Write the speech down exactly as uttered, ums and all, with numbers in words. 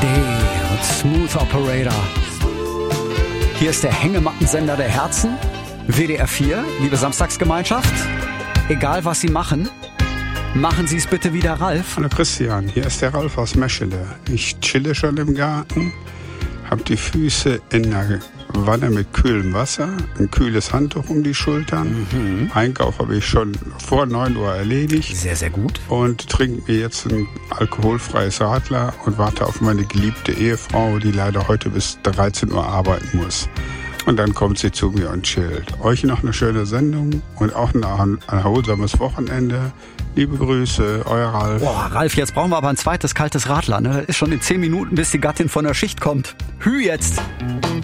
D und Smooth Operator. Hier ist der Hängemattensender der Herzen, W D R vier, liebe Samstagsgemeinschaft. Egal was Sie machen, machen Sie es bitte wie der Ralf. Hallo Christian, hier ist der Ralf aus Meschede. Ich chille schon im Garten, hab die Füße in der Wanne mit kühlem Wasser, ein kühles Handtuch um die Schultern. Mhm. Einkauf habe ich schon vor neun Uhr erledigt. Sehr, sehr gut. Und trinke mir jetzt ein alkoholfreies Radler und warte auf meine geliebte Ehefrau, die leider heute bis dreizehn Uhr arbeiten muss. Und dann kommt sie zu mir und chillt. Euch noch eine schöne Sendung und auch ein erholsames Wochenende. Liebe Grüße, euer Ralf. Boah, Ralf, jetzt brauchen wir aber ein zweites kaltes Radler. Ne? Ist schon in zehn Minuten, bis die Gattin von der Schicht kommt. Hü jetzt!